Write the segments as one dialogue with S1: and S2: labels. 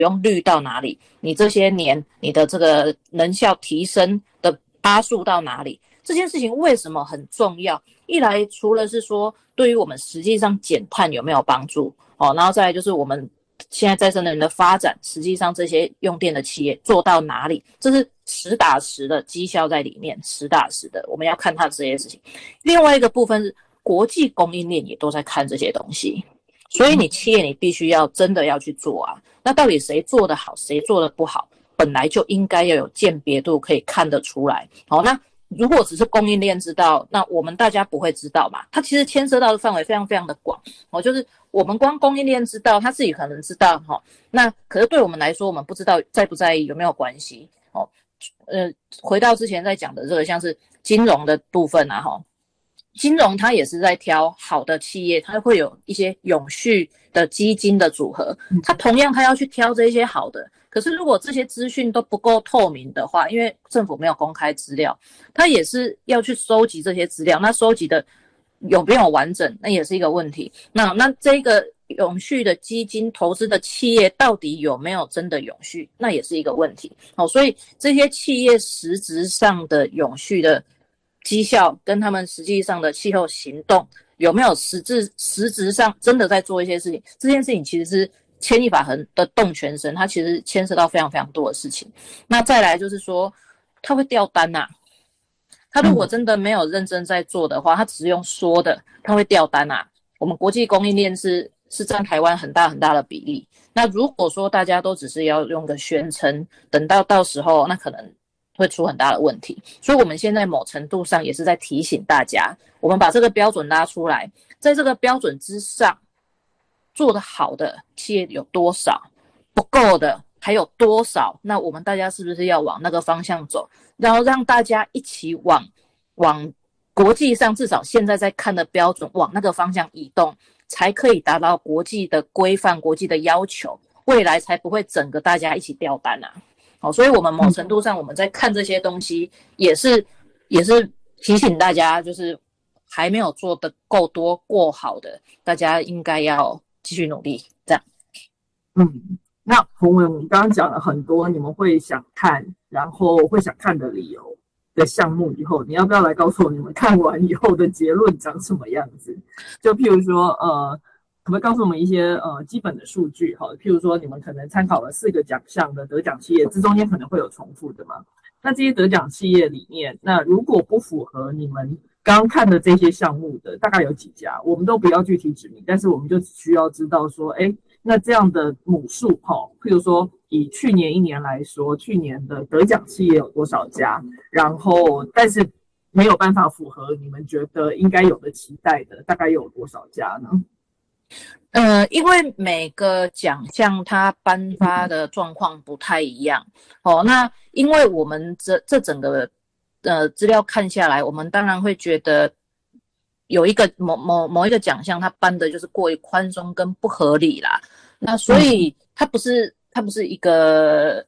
S1: 用率到哪里，你这些年你的这个能效提升的趴数到哪里，这件事情为什么很重要？一来除了是说对于我们实际上减碳有没有帮助然后再来就是我们现在再生能源的发展，实际上这些用电的企业做到哪里，这是实打实的绩效在里面，实打实的我们要看它这些事情。另外一个部分是国际供应链也都在看这些东西，所以你企业你必须要真的要去做啊。那到底谁做得好，谁做得不好，本来就应该要有鉴别度，可以看得出来。好，那如果只是供应链知道，那我们大家不会知道嘛？它其实牵涉到的范围非常非常的广就是我们光供应链知道，他自己可能知道那可是对我们来说，我们不知道在不在意有没有关系回到之前在讲的这个像是金融的部分金融它也是在挑好的企业，它会有一些永续的基金的组合，它同样它要去挑这些好的。可是如果这些资讯都不够透明的话，因为政府没有公开资料，它也是要去收集这些资料，那收集的有没有完整，那也是一个问题。那这个永续的基金投资的企业到底有没有真的永续，那也是一个问题所以这些企业实质上的永续的绩效跟他们实际上的气候行动有没有实质上真的在做一些事情，这件事情其实是牵一发横的动全身，它其实牵涉到非常非常多的事情。那再来就是说它会掉单他如果真的没有认真在做的话，他只是用说的，他会掉单我们国际供应链是占台湾很大很大的比例。那如果说大家都只是要用个宣称，等到时候那可能会出很大的问题。所以我们现在某程度上也是在提醒大家，我们把这个标准拉出来，在这个标准之上做得好的企业有多少，不够的还有多少，那我们大家是不是要往那个方向走，然后让大家一起往国际上至少现在在看的标准往那个方向移动，才可以达到国际的规范，国际的要求，未来才不会整个大家一起掉单所以我们某程度上我们在看这些东西也是提醒大家，就是还没有做得够多过好的，大家应该要继续努力这样。
S2: 那洪文，你刚刚讲了很多你们会想看，然后会想看的理由的项目以后，你要不要来告诉我你们看完以后的结论长什么样子？就譬如说可不可以告诉我们一些基本的数据譬如说你们可能参考了4个奖项的得奖企业，这中间可能会有重复的嘛？那这些得奖企业里面，那如果不符合你们刚刚看的这些项目的，大概有几家？我们都不要具体指明，但是我们就只需要知道说那这样的母数譬如说以去年1年来说，去年的得奖企业有多少家，然后但是没有办法符合你们觉得应该有的期待的，大概有多少家呢？
S1: 因为每个奖项它颁发的状况不太一样那因为我们这整个资料看下来，我们当然会觉得有一个某一个奖项它颁的就是过于宽松跟不合理啦，那所以它不是一个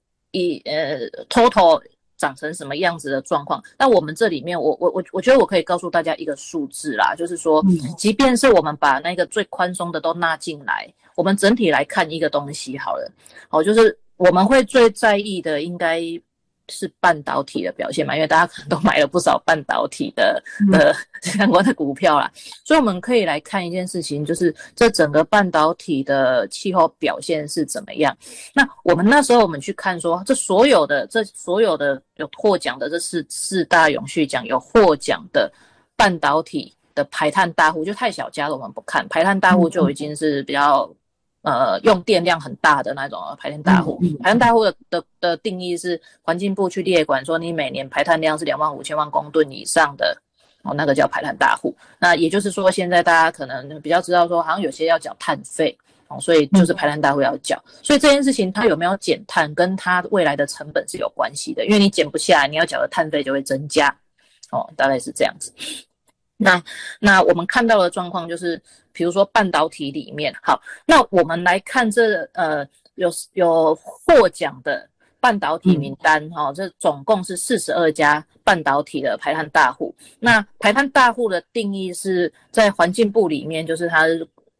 S1: total 长成什么样子的状况。那我们这里面我觉得我可以告诉大家一个数字啦，就是说即便是我们把那个最宽松的都纳进来，我们整体来看一个东西好了就是我们会最在意的应该是半导体的表现嘛，因为大家可能都买了不少半导体的相关的股票啦，所以我们可以来看一件事情，就是这整个半导体的气候表现是怎么样。那我们那时候我们去看说，这所有的有获奖的这四大永续奖有获奖的半导体的排碳大户，就太小家了我们不看，排碳大户就已经是比较用电量很大的那种排碳大户。排碳大户的定义是环境部去列管说你每年排碳量是25000万公吨以上的那个叫排碳大户。那也就是说现在大家可能比较知道说好像有些要缴碳费所以就是排碳大户要缴。所以这件事情它有没有减碳跟它未来的成本是有关系的，因为你减不下来，你要缴的碳费就会增加大概是这样子。那我们看到的状况就是比如说半导体里面，好，那我们来看这有获奖的半导体名单这总共是42家半导体的排碳大户。那排碳大户的定义是在环境部里面，就是它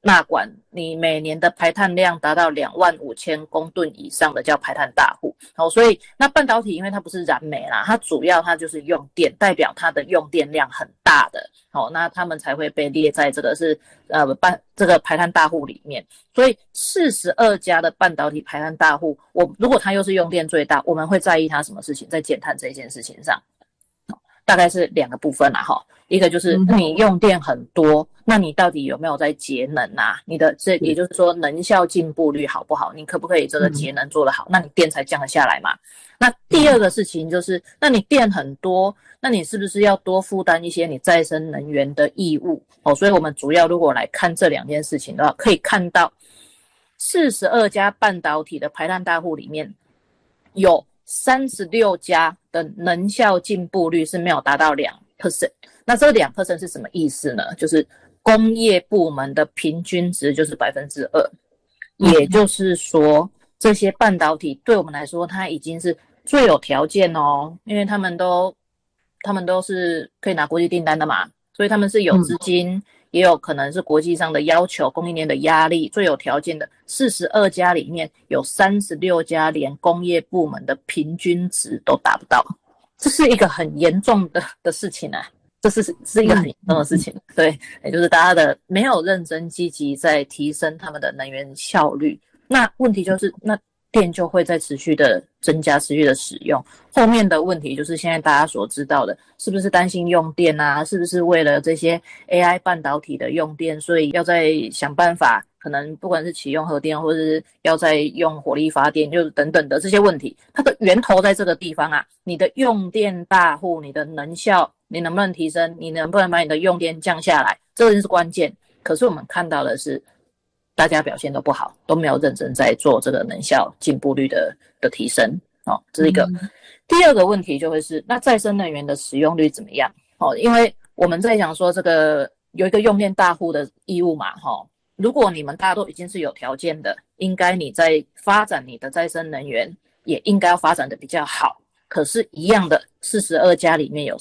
S1: 纳管你每年的排碳量达到25000公吨以上的叫排碳大户。所以那半导体因为它不是燃煤啦，它主要它就是用电，代表它的用电量很大的，那他们才会被列在这个是这个排碳大户里面。所以42家的半导体排碳大户，如果它又是用电最大，我们会在意它什么事情？在减碳这件事情上，大概是2个部分啦。一个就是你用电很多，那你到底有没有在节能啊？你的也就是说能效进步率好不好？你可不可以这个节能做得好？那你电才降得下来嘛。那第二个事情就是，那你电很多，那你是不是要多负担一些你再生能源的义务？所以我们主要如果来看这2件事情的话，可以看到42家半导体的排碳大户里面，有36家的能效进步率是没有达到2%。那这 2% 是什么意思呢？就是工业部门的平均值就是 2%， 也就是说这些半导体对我们来说它已经是最有条件哦，因为他们都是可以拿国际订单的嘛，所以他们是有资金，也有可能是国际上的要求，供应链的压力，最有条件的42家里面有36家连工业部门的平均值都达不到，这是一个很严重的事情啊。这是一个很严重的事情，对，也就是大家的没有认真积极在提升他们的能源效率。那问题就是，那电就会在持续的增加，持续的使用。后面的问题就是现在大家所知道的，是不是担心用电啊？是不是为了这些 AI 半导体的用电，所以要再想办法？可能不管是启用核电，或者是要再用火力发电，就是等等的这些问题，它的源头在这个地方啊。你的用电大户，你的能效，你能不能提升？你能不能把你的用电降下来？这个是关键。可是我们看到的是，大家表现都不好，都没有认真在做这个能效进步率的提升。这是一个。第二个问题就会是，那再生能源的使用率怎么样？因为我们在讲说这个有一个用电大户的义务嘛，如果你们大家都已经是有条件的，应该你在发展你的再生能源也应该要发展的比较好。可是一样的，42家里面有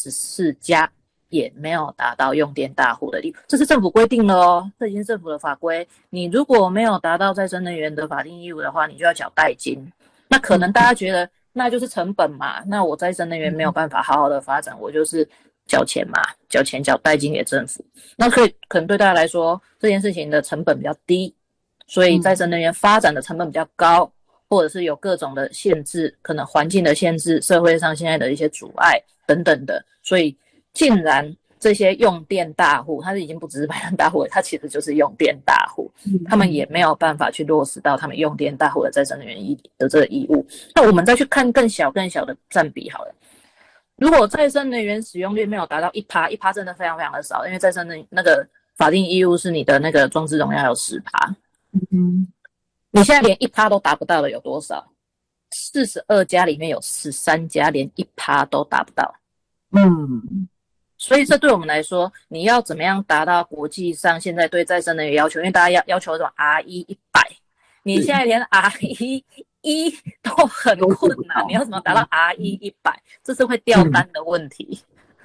S1: 34家也没有达到用电大户的地步，这是政府规定的哦，这已经是政府的法规。你如果没有达到再生能源的法定义务的话，你就要缴代金。那可能大家觉得那就是成本嘛，那我再生能源没有办法好好的发展，我就是缴钱嘛，缴钱缴代金给政府。那可能对大家来说，这件事情的成本比较低，所以再生能源发展的成本比较高，或者是有各种的限制，可能环境的限制，社会上现在的一些阻碍等等的，所以竟然这些用电大户，它已经不只是排碳大户，它其实就是用电大户，他们也没有办法去落实到他们用电大户的再生能源的这个义务。那我们再去看更小的占比好了。如果再生能源使用率没有达到 1%，1% 真的非常非常的少，因为再生能那个法定义务是你的那个装置容量有 10%。你现在连 1% 都达不到的有多少？42家里面有13家连 1% 都达不到。所以这对我们来说，你要怎么样达到国际上现在对再生能源要求？因为大家要求什么 RE100， 你现在连 RE1都很困难，你要怎么达到 RE100？ 这是会掉单的问题。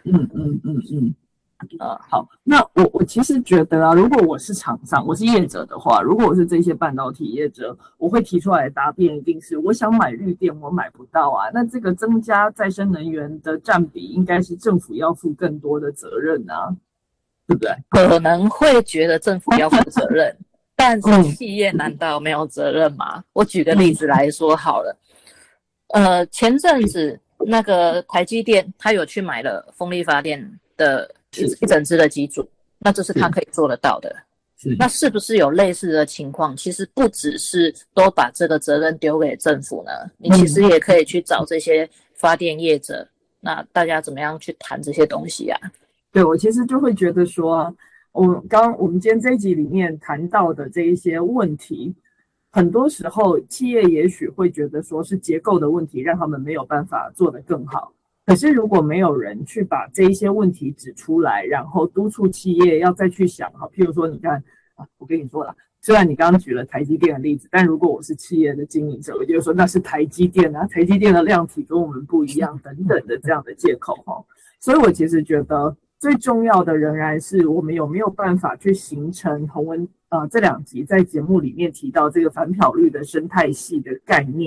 S2: 好，那我其实觉得啊，如果我是厂商，我是业者的话，如果我是这些半导体业者，我会提出来的答辩一定是，我想买绿电，我买不到啊。那这个增加再生能源的占比，应该是政府要负更多的责任啊，对不对？
S1: 可能会觉得政府要负责任，但是企业难道没有责任吗？我举个例子来说好了，前阵子那个台积电，他有去买了风力发电的一整支的机组，那这是他可以做得到的。那是不是有类似的情况？其实不只是都把这个责任丢给政府呢，你其实也可以去找这些发电业者，那大家怎么样去谈这些东西啊？
S2: 对，我其实就会觉得说，我们今天这一集里面谈到的这一些问题，很多时候企业也许会觉得说是结构的问题，让他们没有办法做得更好。可是如果没有人去把这一些问题指出来，然后督促企业要再去想，譬如说你看我跟你说了，虽然你刚刚举了台积电的例子，但如果我是企业的经营者，我就说那是台积电啊，台积电的量体跟我们不一样等等的这样的借口。所以我其实觉得最重要的仍然是我们有没有办法去形成洪文这2集在节目里面提到这个反漂率的生态系的概念。